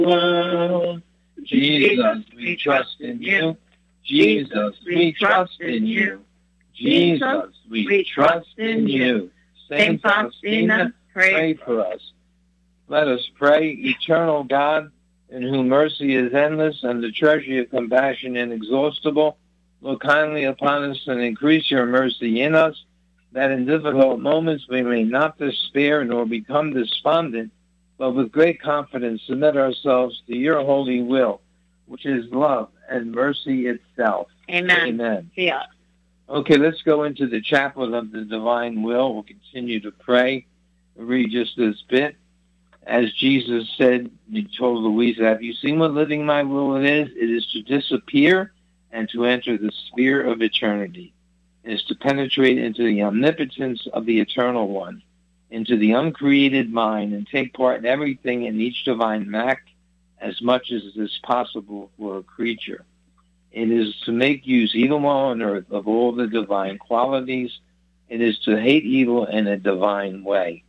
world. Jesus, we trust in you. Jesus, we trust in you. Jesus, we trust in you. Saint Faustina, pray for us. Let us pray. Eternal God, in whom mercy is endless and the treasury of compassion inexhaustible, look kindly upon us and increase your mercy in us, that in difficult moments we may not despair nor become despondent, but with great confidence submit ourselves to your holy will, which is love and mercy itself. Amen. Amen. Yeah. Okay, let's go into the chaplet of the divine will. We'll continue to pray. We'll read just this bit. As Jesus said, he told Louisa, have you seen what living my will it is? It is to disappear and to enter the sphere of eternity. It is to penetrate into the omnipotence of the Eternal One, into the uncreated mind, and take part in everything in each divine act as much as is possible for a creature. It is to make use, even while on earth, of all the divine qualities. It is to hate evil in a divine way.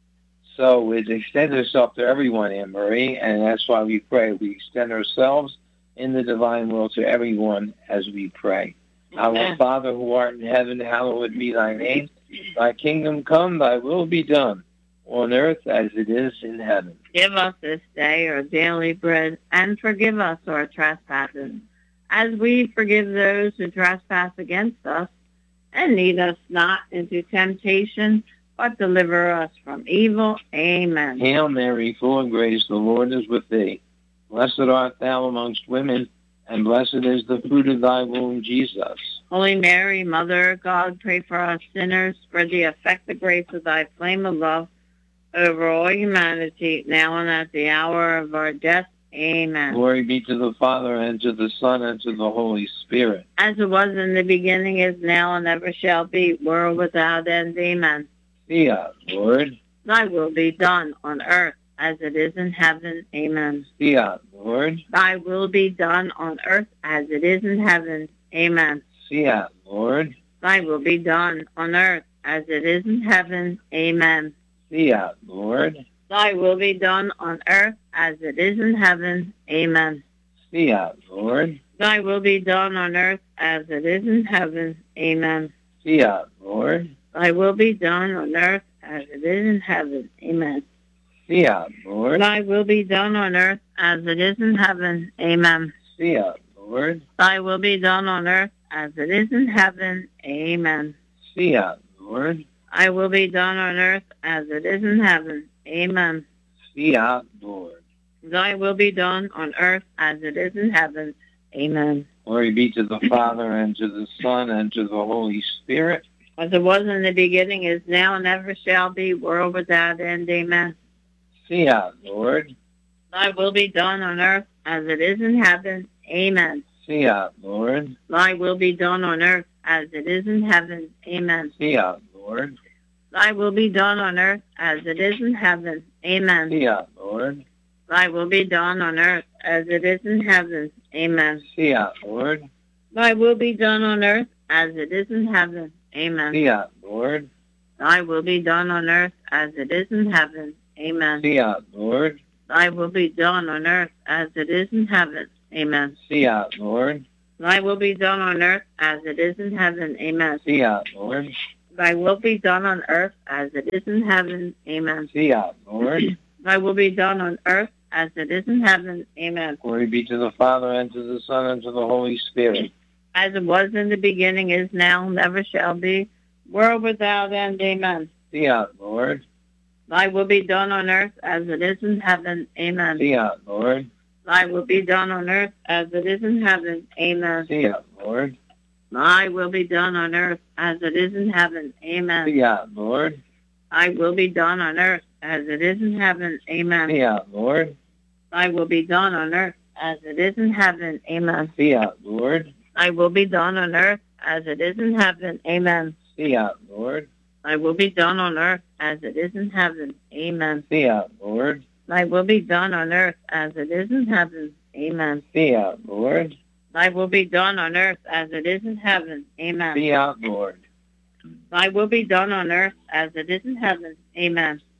So it extends itself to everyone, Anne-Marie, and that's why we pray. We extend ourselves in the divine will to everyone as we pray. Our Father who art in heaven, hallowed be thy name. Thy kingdom come, thy will be done, on earth as it is in heaven. Give us this day our daily bread, and forgive us our trespasses, as we forgive those who trespass against us. And lead us not into temptation, but deliver us from evil. Amen. Hail Mary, full of grace, the Lord is with thee. Blessed art thou amongst women, and blessed is the fruit of thy womb, Jesus. Holy Mary, Mother of God, pray for us sinners, for the effective grace of thy flame of love over all humanity, now and at the hour of our death. Amen. Glory be to the Father, and to the Son, and to the Holy Spirit. As it was in the beginning, is now, and ever shall be, world without end. Amen. Fiat, Lord. Thy will be done on earth as it is in heaven. Amen. Fiat, Lord. Thy will be done on earth as it is in heaven. Amen. Fiat, Lord. Thy will be done on earth as it is in heaven. Amen. Fiat, Lord. Thy will be done on earth as it is in heaven. Amen. Fiat, Lord. Thy will be done on earth as it is in heaven. Amen. Fiat, Lord. Thy will be done on earth as it is in heaven. Amen. Fiat, Lord. Thy will be done on earth as it is in heaven. Amen. Fiat, Lord. Thy will be done on earth as it is in heaven. Amen. Fiat, Lord. Thy will be done on earth as it is in heaven. Amen. Fiat, Lord. Thy will be done on earth as it is in heaven. Amen. Glory be to the Father, and to the Son, and to the Holy Spirit. As it was in the beginning, is now, and ever shall be, world without end. Amen. Fiat, Lord. Thy will be done on earth as it is in heaven. Amen. Fiat, Lord. Thy will be done on earth as it is in heaven. Amen. Fiat, Lord. Thy will be done on earth as it is in heaven. Amen. Fiat, Lord. Thy will be done on earth as it is in heaven. Amen. Fiat, Lord. Thy will be done on earth as it is in heaven. Amen. Fiat, Lord. Thy will be done on earth as it is in heaven. Amen. Fiat, Lord. Thy will be done on earth as it is in heaven. Amen. Fiat, Lord. Thy will be done on earth as it is in heaven. Amen. Fiat, Lord. Thy will be done on earth as it is in heaven. Amen. Fiat, Lord. Thy will be done on earth as it is in heaven. Amen. Glory be to the Father, and to the Son, and to the Holy Spirit. As it was in the beginning, is now, and ever shall be, world without end. Amen. Fiat, Lord. Thy will be done on earth as it is in heaven. Amen. Fiat, Lord. Thy will be done on earth as it is in heaven. Amen. Fiat, Lord. Thy will be done on earth as it is in heaven. Amen. Fiat, Lord. Thy will be done on earth as it is in heaven. Amen. Fiat, Lord. Thy will be done on earth as it is in heaven. Amen. Fiat, Lord. Thy will be done on earth as it is in heaven. Amen. Fiat, Lord. Thy will be done on earth as it is in heaven. Amen. Fiat, Lord. Thy will be done on earth as it is in heaven. Amen. Fiat, Lord. Thy will be done on earth as it is in heaven. Amen. Fiat, Lord. Thy will be done on earth as it is in heaven. Amen.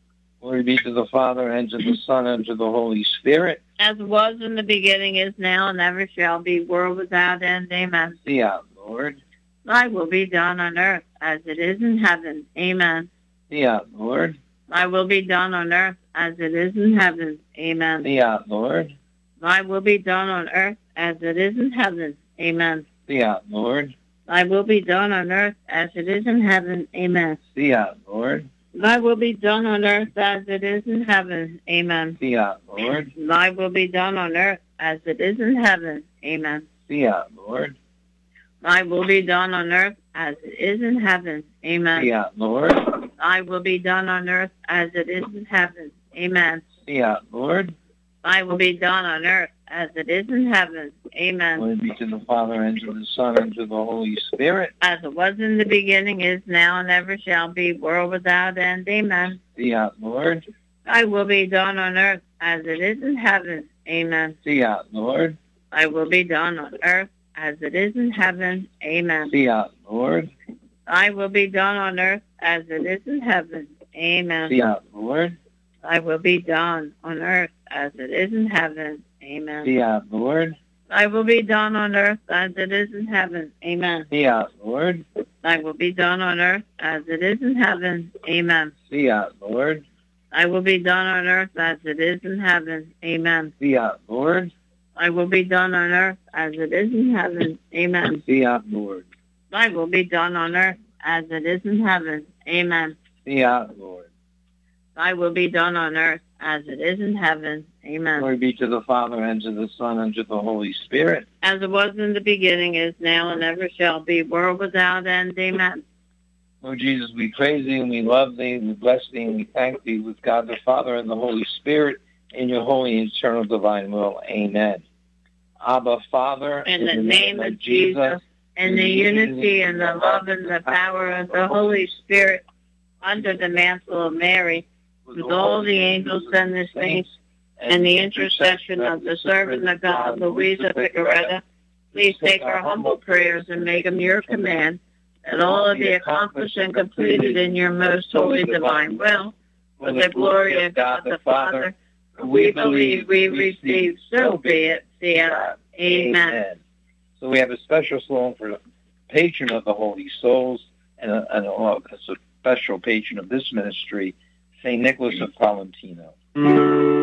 Glory be to the Father, and to the Son, and to the Holy Spirit. As was in the beginning, is now, and ever shall be, world without end. Amen. See out, Lord. Thy will be done on earth as it is in heaven. Amen. See out, Lord. Thy will be done on earth as it is in heaven. Amen. See out, Lord. Thy will be done on earth as it is in heaven. Amen. See out, Lord. Thy will be done on earth as it is in heaven. Amen. See out, Lord. Thy will be done on earth as it is in heaven. Amen. See out, Lord. Thy will be done on earth as it is in heaven. Amen. See out, Lord. Thy will be done on earth as it is in heaven. Amen. See out, Lord. Thy will be done on earth as it is in heaven. Amen. See out, Lord. Thy will be done on earth as it is in heaven. Amen. Glory be to the Father, and to the Son, and to the Holy Spirit. As it was in the beginning, is now, and ever shall be, world without end. Amen. See out, Lord. Thy will be done on earth as it is in heaven. Amen. See out, Lord. Thy will be done on earth as it is in heaven. Amen. See out, Lord. Thy will be done on earth as it is in heaven. Amen. See out, Lord. Thy will be done on earth as it is in heaven. Amen. See out, Lord. Thy will be done on earth as it is in heaven. Amen. See out, Lord. Thy will be done on earth as it is in heaven. Amen. See out, Lord. Thy will be done on earth as it is in heaven. Amen. See out, Lord. Thy will be done on earth as it is in heaven. Amen. See out, Lord. Thy will be done on earth as it is in heaven. Amen. See out, Lord. Thy will be done on earth as it is in heaven. Amen. Glory be to the Father, and to the Son, and to the Holy Spirit. As it was in the beginning, is now, and ever shall be, world without end. Amen. Lord Jesus, we praise thee, and we love thee, and we bless thee, and we thank thee with God the Father and the Holy Spirit in your holy and eternal divine will. Amen. Abba, Father, In the name of Jesus, in the unity and the love and the power of the Holy Spirit, under the mantle of Mary, with all the angels and the saints, and the intercession of the servant of God, Louisa Picaretta, please take our humble prayers and make them your command, that all of be accomplished and completed in your most holy divine will, for the glory of God the Father. We believe, we receive, so be it. See ya. Amen. So we have a special song for the patron of the Holy Souls, and a special patron of this ministry, St. Nicholas of Tolentino.